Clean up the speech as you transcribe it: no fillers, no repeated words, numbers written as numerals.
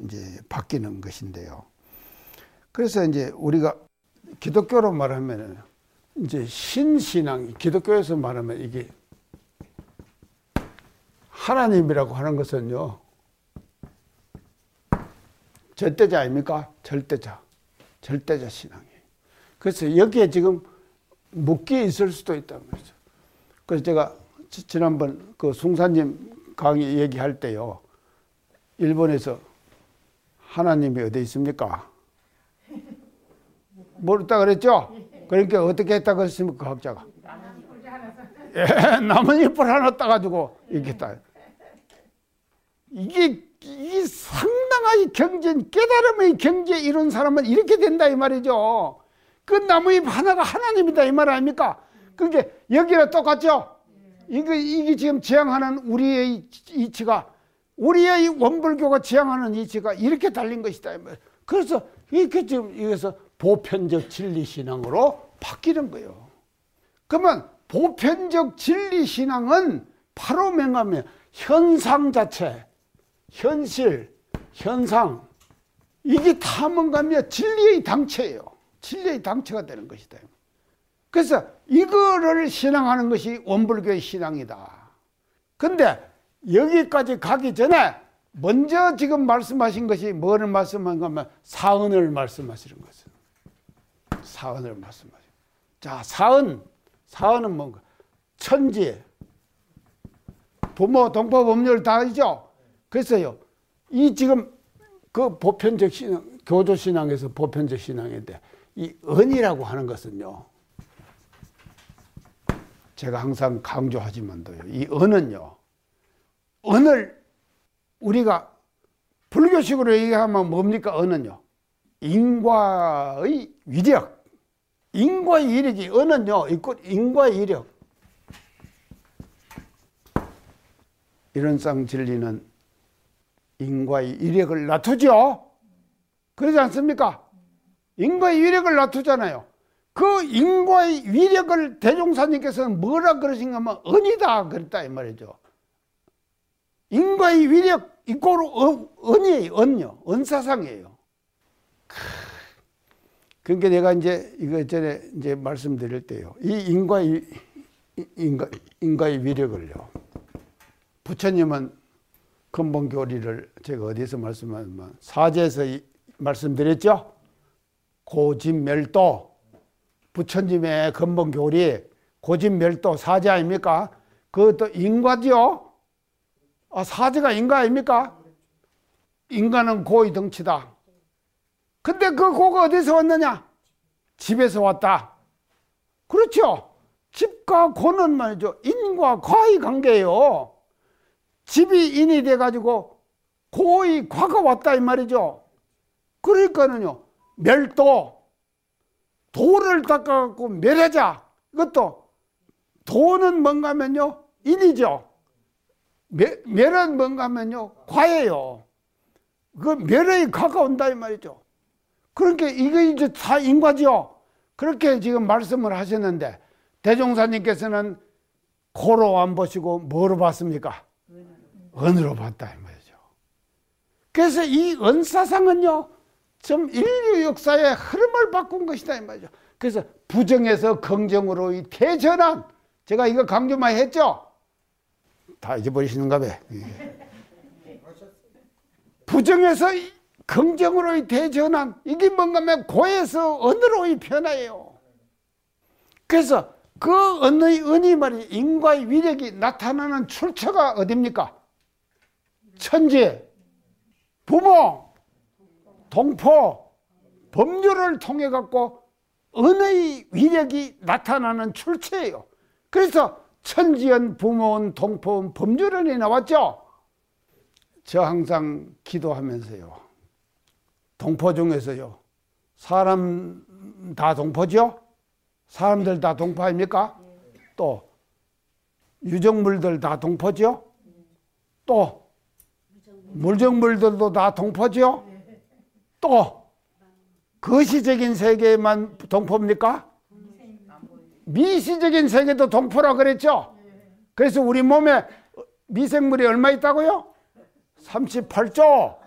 이제 바뀌는 것인데요. 그래서 이제 우리가 기독교로 말하면 이제 신신앙, 기독교에서 말하면 이게 하나님이라고 하는 것은요, 절대자 아닙니까? 절대자 신앙이에요. 그래서 여기에 지금 묶여 있을 수도 있단 말이죠. 그래서 제가 지난번 그 숭사님 강의 얘기할 때요, 일본에서 하나님이 어디 있습니까? 모르다 그랬죠? 그러니까 어떻게 했다고 그랬습니까, 과학자가? 나뭇잎을 하나 따가지고 이렇게 따. 이게 상당하게 깨달음의 경지에 이룬 사람은 이렇게 된다 이 말이죠. 그 나무잎 하나가 하나님이다 이 말 아닙니까? 그게 여기랑 똑같죠? 이게 지금 지향하는 우리의 이치가, 우리의 원불교가 지향하는 이치가 이렇게 달린 것이다 이 말. 그래서 이렇게 지금 이것서 보편적 진리신앙으로 바뀌는 거예요. 그러면 보편적 진리신앙은 바로 명하면 현상 자체, 현실, 현상, 이게 다 뭔가면 진리의 당체예요. 진리의 당체가 되는 것이다. 그래서 이거를 신앙하는 것이 원불교의 신앙이다. 근데 여기까지 가기 전에 먼저 지금 말씀하신 것이 뭐를 말씀한 거면 사은을 말씀하시는 것은. 사은을 말씀하시는. 자, 사은은 뭔가? 천지, 부모, 동포, 법률 다 있죠? 그래서요, 이 지금 그 보편적 신앙, 교조 신앙에서 보편적 신앙인데, 이 은이라고 하는 것은요, 제가 항상 강조하지만도요, 이 은은요, 은을 우리가 불교식으로 얘기하면 뭡니까? 은은요, 인과의 위력, 인과의 위력이 은은요, 인과의 위력. 이런상 진리는 인과의 위력을 낮추죠. 그러지 않습니까? 인과의 위력을 낮추잖아요. 그 인과의 위력을 대종사님께서는 뭐라 그러신가 하면 은이다 그랬다 이 말이죠. 인과의 위력 이꼬로 은이에요. 은요. 은사상이에요. 그러니까 내가 이제 이거 전에 이제 말씀드릴 때요, 이 인과의 위력을요, 부처님은 근본교리를 제가 어디서 말씀하면 사제에서 말씀드렸죠. 고진멸도, 부처님의 근본교리 고진멸도 사제 아닙니까? 그것도 인과죠. 사제가 인과 아닙니까? 인간은 고의 덩치다. 근데 그 고가 어디서 왔느냐? 집에서 왔다. 그렇죠. 집과 고는 말이죠, 인과 과의 관계예요. 집이 인이 돼가지고 고의 과가 왔다 이 말이죠. 그러니까는요, 멸도, 도를 닦아갖고 멸하자. 이것도 도는 뭔가 하면요, 인이죠. 멸은 뭔가 하면요, 과예요. 그 멸의 과가 온다 이 말이죠. 그러니까 이게 이제 다 인과죠. 그렇게 지금 말씀을 하셨는데, 대종사님께서는 고로 안 보시고 뭐로 봤습니까? 은으로 봤다 이 말이죠. 그래서 이 은사상은요, 좀 인류 역사의 흐름을 바꾼 것이다 이 말이죠. 그래서 부정에서 긍정으로의 대전환, 제가 이거 강조 많이 했죠? 다 잊어버리시는가 봐. 부정에서 긍정으로의 대전환, 이게 뭔가 하면 고에서 은으로의 변화예요. 그래서 그 은이 말이 인과의 위력이 나타나는 출처가 어딥니까? 천지, 부모, 동포, 법률을 통해 갖고 은의 위력이 나타나는 출처예요. 그래서 천지연, 부모원, 동포원, 법률원이 나왔죠. 저 항상 기도하면서요, 동포 중에서요, 사람 다 동포죠? 사람들 다 동포 아닙니까? 또 유정물들 다 동포죠? 또 물정물들도 다 동포죠? 또 거시적인 세계만 동포입니까? 미시적인 세계도 동포라 그랬죠? 그래서 우리 몸에 미생물이 얼마 있다고요? 38조.